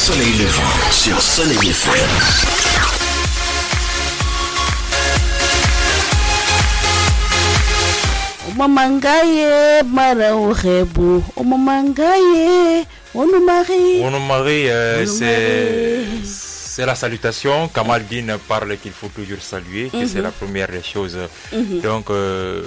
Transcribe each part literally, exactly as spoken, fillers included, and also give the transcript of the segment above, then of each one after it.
Soleil levant sur Soleil F M. Mamangaye Maraourebu, Omamangaye, Onomari. Onomari, euh, c'est, c'est la salutation. Kamaldine parle qu'il faut toujours saluer, que mm-hmm. c'est la première des choses. Mm-hmm. Donc, euh,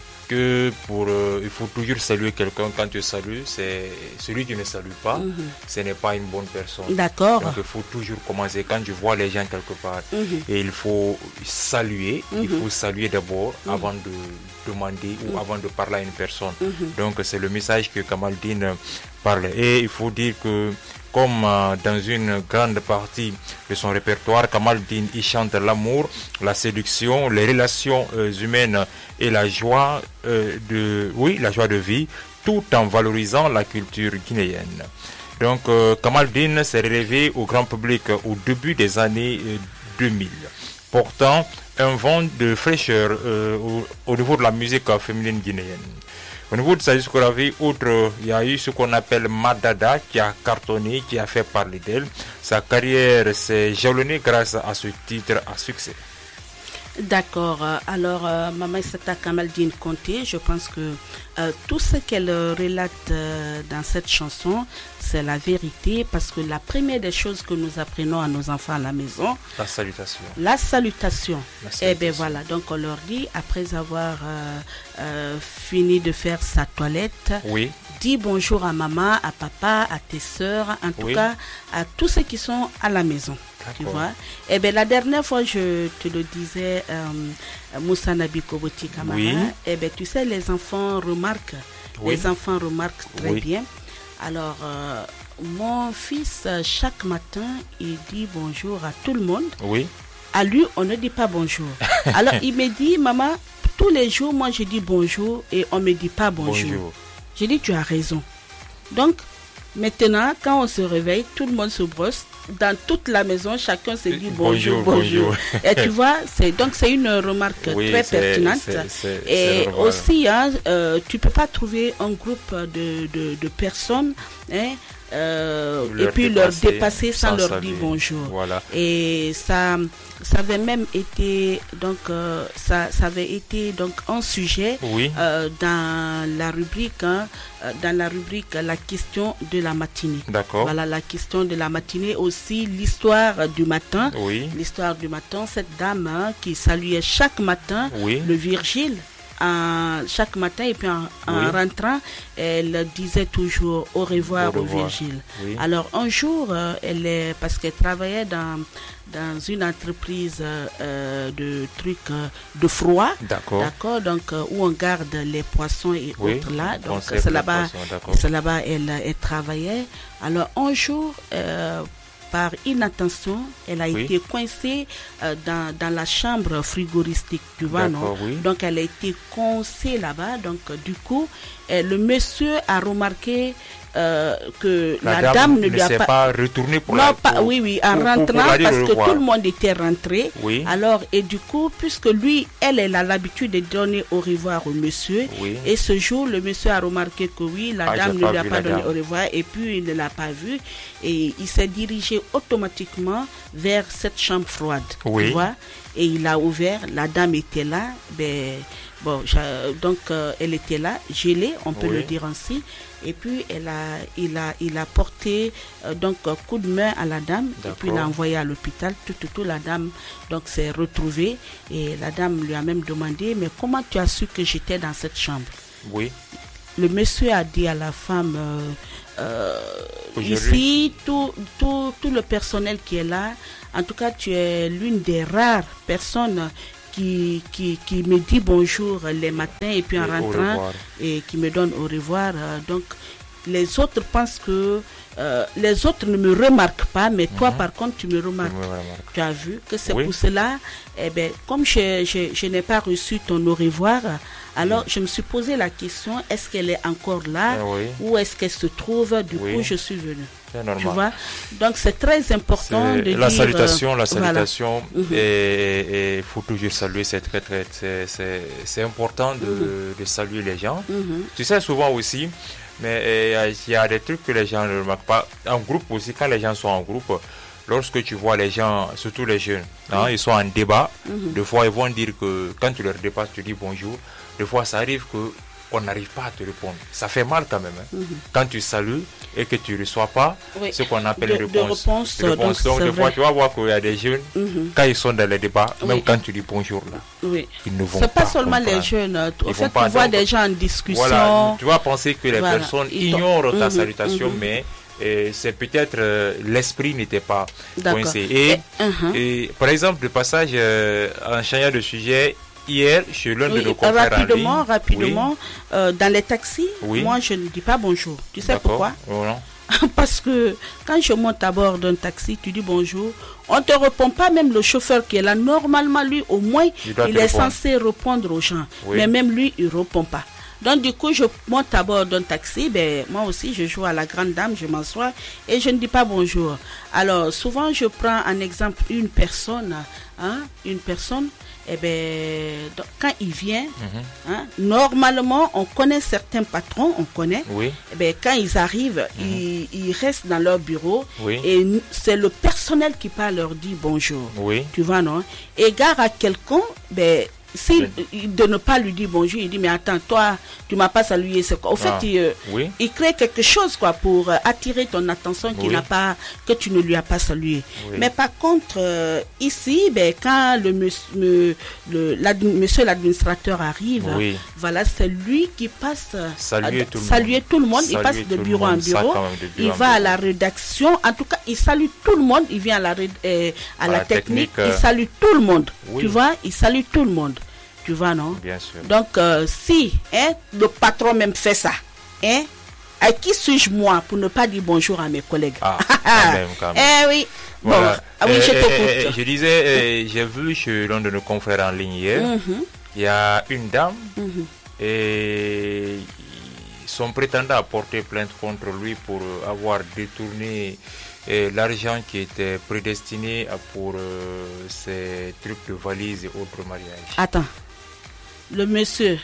que pour, euh, il faut toujours saluer quelqu'un. Quand tu salues, c'est celui qui ne salue pas, mm-hmm. ce n'est pas une bonne personne. D'accord. Donc il faut toujours commencer quand je vois les gens quelque part. Mm-hmm. Et il faut saluer, mm-hmm. il faut saluer d'abord mm-hmm. avant de demander mm-hmm. ou avant de parler à une personne. Mm-hmm. Donc c'est le message que Kamaldine parle. Et il faut dire que comme euh, dans une grande partie de son répertoire, Kamaldine y chante l'amour, la séduction, les relations euh, humaines et la joie euh, de, oui, la joie de vie, tout en valorisant la culture guinéenne. Donc, euh, Kamaldine s'est relevé au grand public au début des années euh, deux mille, portant un vent de fraîcheur euh, au, au niveau de la musique féminine guinéenne. Au niveau de sa discographie, outre, il y a eu ce qu'on appelle Madada qui a cartonné, qui a fait parler d'elle. Sa carrière s'est jalonnée grâce à ce titre à succès. D'accord. Alors, euh, Maman Issata Kamaldine Conté, je pense que euh, tout ce qu'elle relate euh, dans cette chanson, c'est la vérité, parce que la première des choses que nous apprenons à nos enfants à la maison, la salutation. La salutation. La salutation. Et bien voilà, donc on leur dit, après avoir euh, euh, fini de faire sa toilette, oui. dis bonjour à maman, à papa, à tes sœurs, en tout oui. cas à tous ceux qui sont à la maison. Tu vois. Et bien la dernière fois, je te le disais, euh, Moussa Nabi Koboti Kamara, oui. et bien tu sais, les enfants remarquent, oui. les enfants remarquent très oui. bien. Alors, euh, mon fils, chaque matin, il dit bonjour à tout le monde. Oui. À lui, on ne dit pas bonjour. Alors, il me dit, maman, tous les jours, moi, je dis bonjour et on ne me dit pas bonjour. bonjour. J'ai dit, tu as raison. Donc, maintenant, quand on se réveille, tout le monde se brosse. Dans toute la maison, chacun se dit bonjour, bonjour. bonjour. Et tu vois, c'est, donc c'est une remarque oui, très c'est, pertinente. C'est, c'est, et c'est aussi, hein, euh, tu ne peux pas trouver un groupe de, de, de personnes hein, euh, et puis leur dépasser sans, sans leur saluer. dire bonjour. Voilà. Et ça, ça avait même été donc euh, ça, ça avait été donc un sujet oui. euh, dans la rubrique hein, dans la rubrique la question de la matinée. D'accord. Voilà la question de la matinée, aussi l'histoire du matin. Oui. L'histoire du matin, cette dame hein, qui saluait chaque matin oui. le Virgile. En, chaque matin et puis en, en oui. rentrant, elle disait toujours au revoir au, revoir. au Virgile. Oui. Alors un jour, euh, elle est, parce qu'elle travaillait dans, dans une entreprise euh, de trucs euh, de froid, d'accord. d'accord, donc euh, où on garde les poissons et oui. autres là. Donc c'est là-bas, c'est là-bas elle, elle travaillait. Alors un jour, euh, par inattention, elle a oui. été coincée euh, dans, dans la chambre frigoristique, tu vois, non oui. Donc, elle a été coincée là-bas. Donc, euh, du coup, euh, le monsieur a remarqué euh, que la, la dame, dame ne lui a pas... pas retourné pour non, la... pas, oui, oui, en pour, rentrant, pour, pour parce que revoir. tout le monde était rentré. Oui. Alors, et du coup, puisque lui, elle, elle a l'habitude de donner au revoir au monsieur. Oui. Et ce jour, le monsieur a remarqué que oui, la ah, dame ne lui a pas donné dame. au revoir. Et puis, il ne l'a pas vu. Et il s'est dirigé automatiquement vers cette chambre froide. Oui. Tu vois? Et il a ouvert, la dame était là. Ben, bon, donc, euh, elle était là, gelée, on peut oui. le dire ainsi. Et puis, elle a, il, a, il a porté euh, donc, un coup de main à la dame. D'accord. Et puis, il l'a envoyé à l'hôpital. Tout, tout, tout, la dame donc, s'est retrouvée. Et la dame lui a même demandé, mais comment tu as su que j'étais dans cette chambre? Oui. Le monsieur a dit à la femme, euh, euh, ici, tout, tout, tout le personnel qui est là, en tout cas, tu es l'une des rares personnes qui, qui, qui me dit bonjour les matins et puis en et rentrant et qui me donne au revoir. Donc, les autres pensent que euh, les autres ne me remarquent pas, mais toi, mm-hmm. par contre, tu me remarques. Me tu as vu que c'est oui. pour cela, eh ben, comme je, je, je n'ai pas reçu ton au revoir, alors mm-hmm. je me suis posé la question, est-ce qu'elle est encore là oui. ou est-ce qu'elle se trouve? Du oui. coup, je suis venue. C'est normal. Tu vois? Donc, c'est très important c'est de la dire... Salutation, euh, la salutation, voilà. et il faut toujours saluer, c'est très, très, c'est, c'est, c'est important de, mm-hmm. de saluer les gens. Mm-hmm. Tu sais, souvent aussi, Mais il euh, y, y a des trucs que les gens ne remarquent pas. En groupe aussi, quand les gens sont en groupe, lorsque tu vois les gens, surtout les jeunes, hein, oui. ils sont en débat, mm-hmm. des fois ils vont dire que quand tu leur dépasses, tu dis bonjour. Des fois ça arrive qu'on n'arrive pas à te répondre. Ça fait mal quand même. Hein. Mm-hmm. Quand tu salues et que tu ne reçois pas oui. ce qu'on appelle de, les réponses. De réponse, de réponse. Donc, donc des fois tu vas voir qu'il y a des jeunes, mm-hmm. quand ils sont dans les débats, oui. même quand tu dis bonjour là, oui. ils ne vont c'est pas. pas seulement comprendre. les jeunes. En ils fait, pas, tu vois donc, des gens en discussion. Voilà, tu vas penser que les voilà. personnes ils ignorent ta mm-hmm. salutation, mm-hmm. mais et c'est peut-être euh, l'esprit n'était pas coincé. Et, et, uh-huh. et par exemple, le passage euh, en changeant de sujet, hier, chez l'un oui, de nos confrères rapidement, en ligne, rapidement, oui. euh, dans les taxis, oui. moi je ne dis pas bonjour. Tu sais D'accord. pourquoi? Oh, non. Parce que quand je monte à bord d'un taxi, tu dis bonjour, on ne te répond pas, même le chauffeur qui est là. Normalement, lui, au moins, il, il est répondre. censé répondre aux gens. Oui. Mais même lui, il ne répond pas. Donc du coup, je monte à bord d'un taxi, ben, moi aussi je joue à la grande dame, je m'assois et je ne dis pas bonjour. Alors souvent je prends en exemple une personne, hein, une personne, et ben, donc, quand il vient, mm-hmm. hein, normalement on connaît certains patrons, on connaît, oui. et ben, quand ils arrivent, mm-hmm. ils, ils restent dans leur bureau oui. et c'est le personnel qui parle leur dit bonjour. Oui. Tu vois, non? Égard à quelqu'un, ben, si oui. de ne pas lui dire bonjour, il dit mais attends, toi tu m'as pas salué, c'est quoi? Au fait, ah, il, euh, oui. il crée quelque chose quoi pour euh, attirer ton attention qui oui. n'a pas, que tu ne lui as pas salué. Oui. Mais par contre euh, ici, ben quand le monsieur, le, monsieur l'administrateur arrive, oui. voilà, c'est lui qui passe saluer, à, tout, saluer le tout le monde. Saluer il passe de bureau en bureau. Il va à la rédaction. En tout cas, il salue tout le monde. Il vient à la euh, à, à la, la technique. technique euh... Il salue tout le monde. Oui. Tu vois, il salue tout le monde. Tu vois, non? Bien sûr. Donc, euh, si hein, le patron même fait ça, hein, à qui suis-je moi pour ne pas dire bonjour à mes collègues? Ah, quand même, quand même. Eh oui. Voilà. Bon, ah oui, euh, je t'écoute. Euh, je disais, euh, j'ai vu chez l'un de nos confrères en ligne hier, mm-hmm. il y a une dame mm-hmm. et son prétendant a porté plainte contre lui pour avoir détourné et l'argent qui était prédestiné pour euh, ces trucs de valises et autres mariages. Attends. Le monsieur,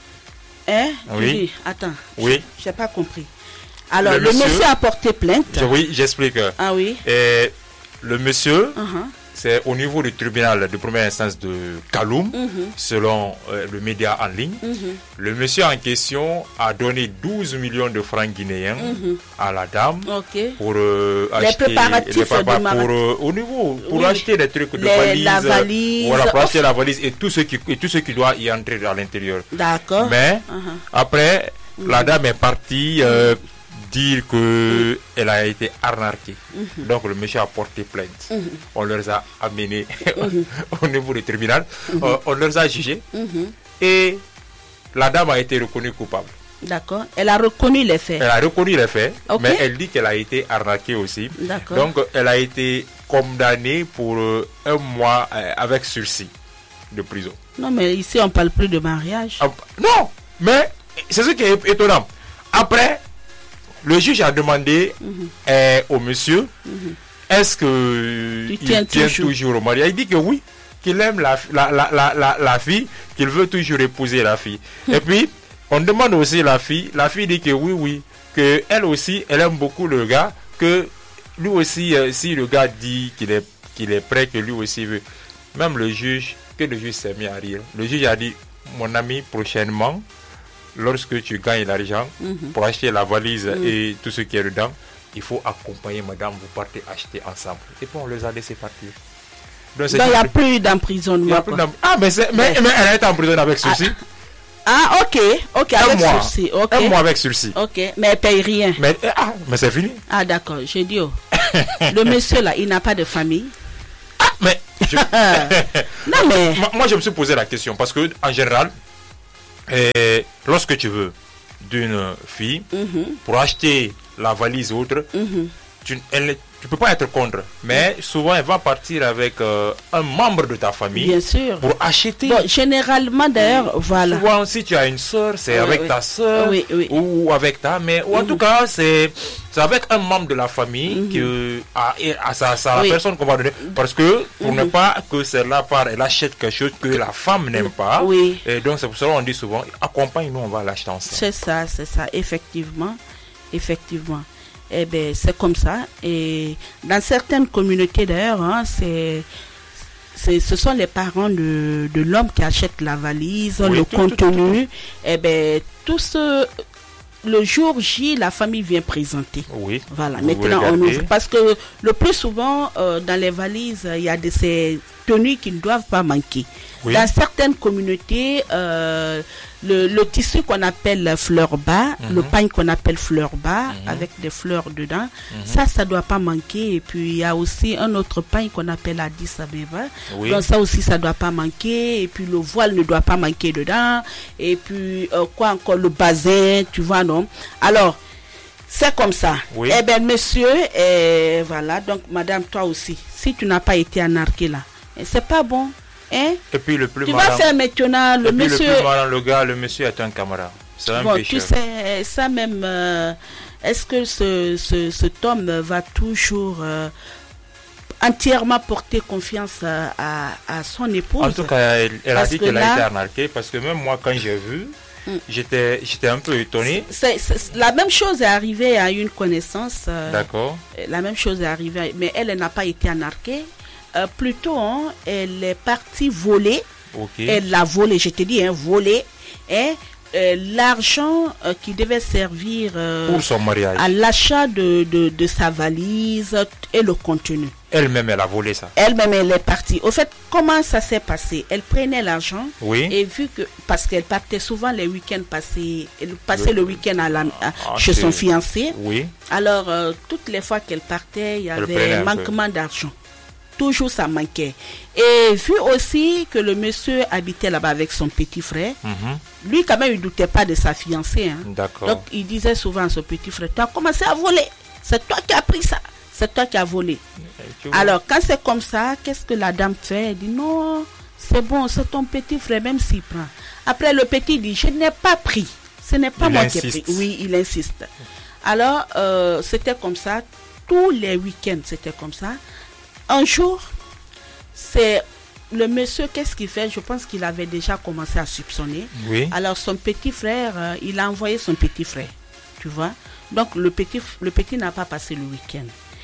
hein? Oui. Dis, attends. Oui. Je n'ai pas compris. Alors, le, le monsieur, monsieur a porté plainte. Je, oui, j'explique. Ah oui. Et le monsieur, uh-huh. c'est au niveau du tribunal de première instance de Kaloum, uh-huh. selon euh, le média en ligne. Uh-huh. Le monsieur en question a donné douze millions de francs guinéens uh-huh. à la dame okay. pour euh, les acheter préparatifs les prépar- de mar- pour, euh, au niveau pour oui. acheter des trucs de les, valise, la valise, voilà, pour acheter la valise et tout ce qui et tout ce qui doit y entrer à l'intérieur. D'accord. Mais uh-huh. après, uh-huh. la dame est partie. Euh, uh-huh. dire que mmh. elle a été arnaquée. Mmh. Donc le monsieur a porté plainte. Mmh. On leur a amené mmh. au niveau du tribunal. Mmh. Euh, on leur a jugé. Mmh. Et la dame a été reconnue coupable. D'accord. Elle a reconnu les faits. Elle a reconnu les faits, okay. mais elle dit qu'elle a été arnaquée aussi. D'accord. Donc elle a été condamnée pour euh, un mois euh, avec sursis de prison. Non, mais ici on ne parle plus de mariage. Ah, non, mais c'est ce qui est étonnant. Après, le juge a demandé mm-hmm. euh, au monsieur mm-hmm. est-ce qu'il il tient, tient toujours. toujours au mariage. Il dit que oui, qu'il aime la, la, la, la, la, la fille, qu'il veut toujours épouser la fille. Mm-hmm. Et puis, on demande aussi la fille. La fille dit que oui, oui, qu'elle aussi, elle aime beaucoup le gars, que lui aussi, euh, si le gars dit qu'il est, qu'il est prêt, que lui aussi veut. Même le juge, que le juge s'est mis à rire. Le juge a dit, mon ami, prochainement, lorsque tu gagnes l'argent mm-hmm. pour acheter la valise mm-hmm. et tout ce qui est dedans, il faut accompagner madame, vous partez acheter ensemble. Et puis on les a laissés partir. Donc il n'y a plus d'emprisonnement. Ah, mais, c'est, mais, mais, mais elle est en prison avec sursis. Ah, ah ok, ok, un avec mois. sursis. Okay. Un mois avec sursis. Ok, mais elle paye rien. Mais, ah, mais c'est fini. Ah, d'accord, j'ai dit, oh. Le monsieur là, il n'a pas de famille. Ah, mais. Je... non, mais. Moi, je me suis posé la question parce que, en général, et lorsque tu veux d'une fille mm-hmm. pour acheter la valise ou autre, mm-hmm. tu, elle, tu peux pas être contre, mais souvent elle va partir avec euh, un membre de ta famille. Bien sûr. Pour acheter. Bon, généralement d'ailleurs, oui. voilà. Souvent si tu as une soeur, c'est oui, avec oui. ta soeur oui, oui. ou avec ta mère, ou en mm-hmm. tout cas c'est c'est avec un membre de la famille mm-hmm. que à, à, à, à, à oui. la personne qu'on va donner, parce que pour mm-hmm. ne pas que celle-là part, elle achète quelque chose que la femme n'aime pas. Oui. Et donc c'est pour ça qu'on dit souvent accompagne-nous, on va l'acheter ensemble. C'est ça, c'est ça, effectivement, effectivement. Eh ben, c'est comme ça. Et dans certaines communautés d'ailleurs, hein, c'est, c'est, ce sont les parents de, de l'homme qui achètent la valise, oui, le tout, contenu. Tout, tout, tout. Eh ben, tout ce, le jour J, la famille vient présenter. Oui. Voilà. Vous Maintenant, on ouvre. Parce que le plus souvent, euh, dans les valises, il y a de ces tenues qui ne doivent pas manquer. Oui. Dans certaines communautés, euh, le, le tissu qu'on appelle fleur bas, mm-hmm. le pagne qu'on appelle fleur bas, mm-hmm. avec des fleurs dedans, mm-hmm. ça, ça ne doit pas manquer. Et puis, il y a aussi un autre pagne qu'on appelle Addis Abeba. Oui. Donc, ça aussi, ça ne doit pas manquer. Et puis, le voile ne doit pas manquer dedans. Et puis, euh, quoi encore, le bazin, tu vois, non? Alors, c'est comme ça. Oui. Eh bien, monsieur, et voilà, donc, madame, toi aussi, si tu n'as pas été anarqué là, c'est pas bon. Hein? Et puis le plus tu marrant, vas faire maintenant le monsieur. Le plus marrant, le gars, le monsieur est un camarade. C'est un bon, pécheur. Tu sais, ça même. Euh, est-ce que ce, ce, cet homme va toujours euh, entièrement porter confiance à, à, à son épouse? En tout cas, elle, elle a dit qu'elle là, a été arnaquée parce que même moi, quand j'ai vu, mm. j'étais, j'étais un peu étonné. C'est, c'est, la même chose est arrivée à une connaissance. Euh, D'accord. La même chose est arrivée, mais elle, elle n'a pas été anarquée. Euh, plutôt, hein, elle est partie voler. Okay. Elle l'a volé, je te dis, hein, volé. Hein, euh, l'argent euh, qui devait servir euh, pour son mariage, à l'achat de, de, de sa valise et le contenu. Elle-même, elle a volé ça. Elle-même, elle est partie. Au fait, comment ça s'est passé? Elle prenait l'argent. Oui. Et vu que, parce qu'elle partait souvent les week-ends, passer, elle passait le, le week-end à la, à, ah, chez son fiancé. Oui. Alors, euh, toutes les fois qu'elle partait, il y avait un manquement d'argent. Toujours ça manquait. Et vu aussi que le monsieur habitait là-bas avec son petit frère, mm-hmm. lui quand même il ne doutait pas de sa fiancée. Hein. D'accord. Donc il disait souvent à son petit frère, tu as commencé à voler, c'est toi qui as pris ça, c'est toi qui as volé. Alors quand c'est comme ça, qu'est-ce que la dame fait? Elle dit non, c'est bon, c'est ton petit frère même s'il prend. Après le petit dit, je n'ai pas pris, ce n'est pas il moi insiste. qui ai pris. Oui, il insiste. Alors euh, c'était comme ça, tous les week-ends c'était comme ça. Un jour, c'est le monsieur, qu'est-ce qu'il fait? Je pense qu'il avait déjà commencé à soupçonner. Oui. Alors son petit frère, euh, il a envoyé son petit frère, tu vois. Donc le petit, le petit n'a pas passé le week-end.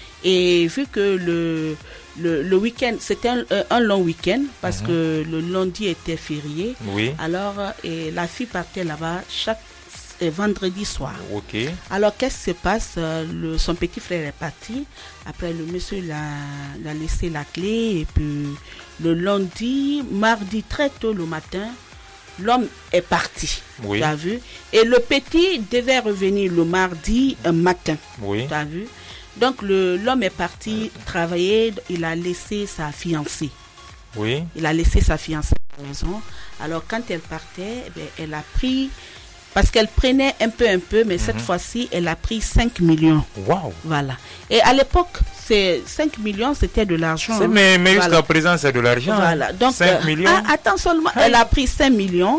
Et vu que le, le, le week-end, c'était un, un long week-end, parce mm-hmm. que le lundi était férié. Oui. Alors et la fille partait là-bas chaque vendredi soir. Ok. Alors qu'est-ce qui se passe? Le, son petit frère est parti. Après le monsieur l'a, l'a laissé la clé. Et puis le lundi, mardi très tôt le matin, l'homme est parti. Oui. Tu as vu? Et le petit devait revenir le mardi euh, matin. Oui. Tu as vu? Donc le, l'homme est parti travailler. Il a laissé sa fiancée. Oui. Il a laissé sa fiancée à la maison. Alors quand elle partait, eh bien, elle a pris. Parce qu'elle prenait un peu, un peu, mais mm-hmm. cette fois-ci, elle a pris cinq millions. Waouh! Voilà. Et à l'époque, c'est cinq millions, c'était de l'argent. C'est, mais mais voilà. Jusqu'à présent, c'est de l'argent. Voilà. Donc, cinq euh, millions. Ah, attends seulement, hey. Elle a pris cinq millions.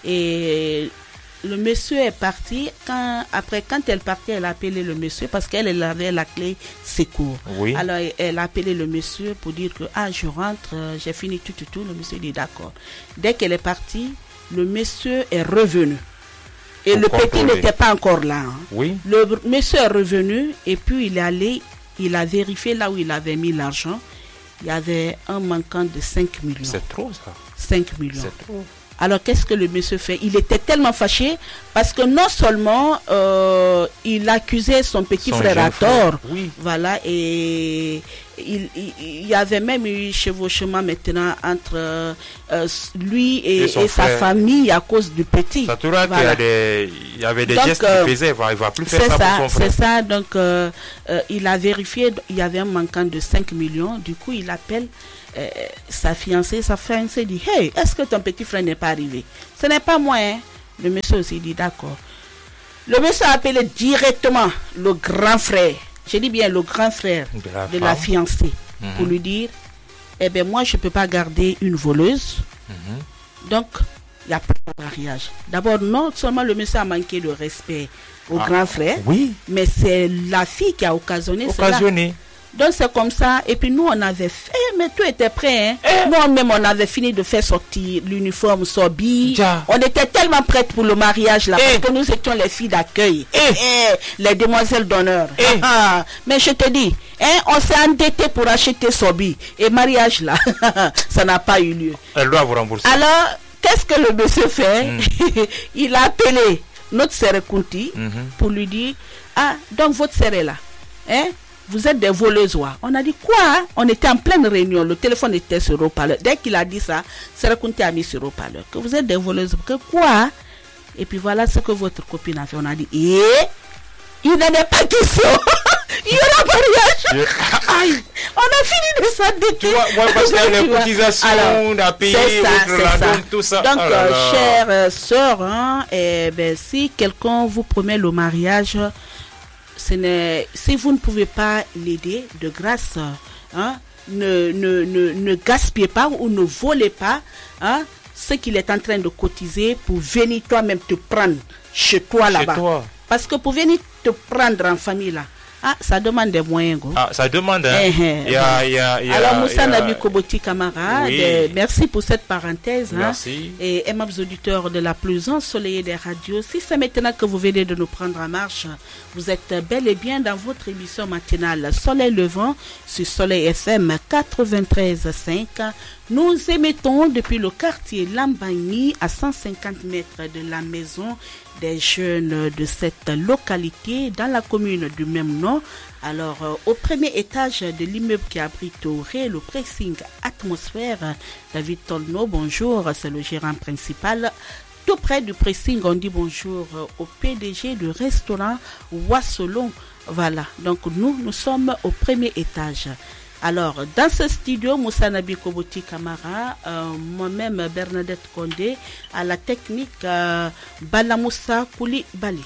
Et le monsieur est parti. Quand, après, quand elle partait, elle a appelé le monsieur parce qu'elle elle avait la clé secours. Oui. Alors, elle a appelé le monsieur pour dire que, ah, je rentre, euh, j'ai fini tout, tout, tout. Le monsieur dit d'accord. Dès qu'elle est partie, le monsieur est revenu. Et le petit n'était pas encore là. Hein. Oui. Le monsieur est revenu et puis il est allé, il a vérifié là où il avait mis l'argent. Il y avait un manquant de cinq millions. C'est trop ça. cinq millions. C'est trop. Alors qu'est-ce que le monsieur fait? Il était tellement fâché parce que non seulement euh, il accusait son petit son frère à tort, oui. Voilà, et il, il, il y avait même eu chevauchement maintenant entre euh, lui et, et, et sa famille à cause du petit. Ça te voilà. qu'il y, a des, il y avait des donc, gestes qu'il faisait, il va, il va plus faire c'est ça, ça pour son frère. C'est ça, donc euh, euh, il a vérifié, il y avait un manquant de cinq millions, du coup il appelle Euh, sa fiancée, sa fiancée dit hey, est-ce que ton petit frère n'est pas arrivé? Ce n'est pas moi, hein? Le monsieur aussi dit d'accord. Le monsieur a appelé directement le grand frère je dis bien le grand frère de la, de la fiancée, mm-hmm. pour lui dire, eh bien moi je ne peux pas garder une voleuse, mm-hmm. donc il n'y a pas de mariage. D'abord, non seulement le monsieur a manqué de respect au ah, grand frère, oui. mais c'est la fille qui a occasionné, occasionné. cela. Donc c'est comme ça, et puis nous on avait fait, mais tout était prêt, hein. Eh. Nous même on avait fini de faire sortir l'uniforme Sobi, ja. On était tellement prêtes pour le mariage là, eh. parce que nous étions les filles d'accueil, eh. Eh. les demoiselles d'honneur. Eh. Ah, mais je te dis, hein, on s'est endetté pour acheter Sobi, et mariage là, ça n'a pas eu lieu. Elle doit vous rembourser. Alors, qu'est-ce que le monsieur fait? mm. Il a appelé notre sœur Kunti mm-hmm. pour lui dire, ah, donc votre sœur est là, hein? Vous êtes des voleuses, ouais. On a dit quoi? On était en pleine réunion, le téléphone était sur haut-parleur. Dès qu'il a dit ça, Sœur Kunti a mis sur haut-parleur. Que vous êtes des voleuses, que quoi? Et puis voilà ce que votre copine a fait. On a dit, eh, il n'en est pas question. Il y aura mariage. Aïe, on a fini de s'endetter. Tu vois, moi, parce qu'il y a les cotisations, on a payé, c'est ça, c'est la ça. Donne, tout ça. Donc, oh là euh, là. chère euh, sœur, hein, eh, ben, si quelqu'un vous promet le mariage, ce n'est, si vous ne pouvez pas l'aider, de grâce, hein, ne, ne, ne, ne gaspillez pas ou ne volez pas, hein, ce qu'il est en train de cotiser pour venir toi-même te prendre chez toi là-bas. Chez toi. Parce que pour venir te prendre en famille là, ah, ça demande des moyens. Go. Ah, ça demande. Hein. Eh, eh, il y a, il y a, il y a, alors, Moussa a... Nabi Koboti Camara, oui. de, merci pour cette parenthèse. Merci. Hein, et aimables auditeurs de la plus ensoleillée des radios, si c'est maintenant que vous venez de nous prendre en marche, vous êtes bel et bien dans votre émission matinale Soleil Levant sur Soleil F M quatre-vingt-treize virgule cinq. Nous émettons depuis le quartier Lambagny à cent cinquante mètres de la maison des jeunes de cette localité dans la commune du même nom. Alors, euh, au premier étage de l'immeuble qui abrite au rez le pressing Atmosphère, David Tolno, bonjour, c'est le gérant principal. Tout près du pressing, on dit bonjour au P D G du restaurant Wasselon. Voilà, donc nous, nous sommes au premier étage. Alors, dans ce studio, Moussa Nabi Koboti Camara, euh, moi-même Bernadette Condé, à la technique euh, Balamoussa Koulibaly.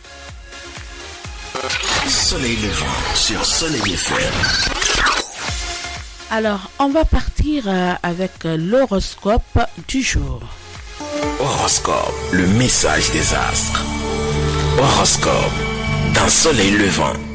Soleil levant sur Soleil F M. Alors, on va partir euh, avec euh, l'horoscope du jour. Horoscope, le message des astres. Horoscope dans Soleil levant.